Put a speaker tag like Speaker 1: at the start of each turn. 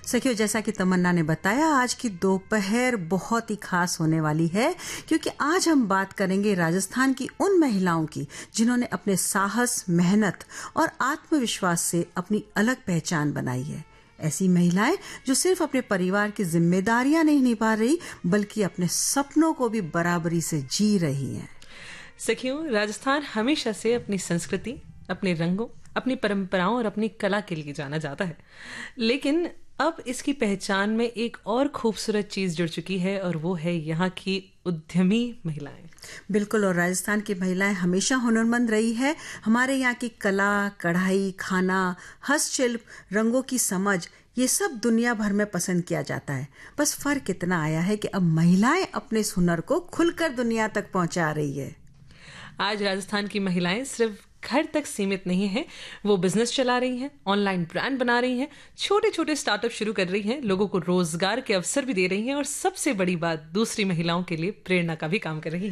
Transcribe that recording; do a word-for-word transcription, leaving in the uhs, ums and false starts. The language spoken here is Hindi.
Speaker 1: सखियों, जैसा कि तमन्ना ने बताया, आज की दोपहर बहुत ही खास होने वाली है क्योंकि आज हम बात करेंगे राजस्थान की उन महिलाओं की जिन्होंने अपने साहस, मेहनत और आत्मविश्वास से अपनी अलग पहचान बनाई है। ऐसी महिलाएं जो सिर्फ अपने परिवार की जिम्मेदारियां नहीं निभा रही बल्कि अपने सपनों को भी बराबरी से जी रही हैं।
Speaker 2: सखियों, राजस्थान हमेशा से अपनी संस्कृति, अपने रंगों, अपनी परंपराओं और अपनी कला के लिए जाना जाता है, लेकिन अब इसकी पहचान में एक और खूबसूरत चीज जुड़ चुकी है और वो है यहाँ की उद्यमी महिलाएं।
Speaker 1: बिल्कुल, और राजस्थान की महिलाएं हमेशा हुनरमंद रही है। हमारे यहाँ की कला, कढ़ाई, खाना, हस्तशिल्प, रंगों की समझ, ये सब दुनिया भर में पसंद किया जाता है। बस फर्क इतना आया है कि अब महिलाएं अपने इस हुनर को खुलकर दुनिया तक पहुंचा रही है।
Speaker 2: आज राजस्थान की महिलाएं सिर्फ घर तक सीमित नहीं हैं, वो बिजनेस चला रही हैं, ऑनलाइन ब्रांड बना रही हैं, छोटे छोटे स्टार्टअप शुरू कर रही हैं, लोगों को रोजगार के अवसर भी दे रही हैं और सबसे बड़ी बात, दूसरी महिलाओं के लिए प्रेरणा का भी काम कर रही हैं।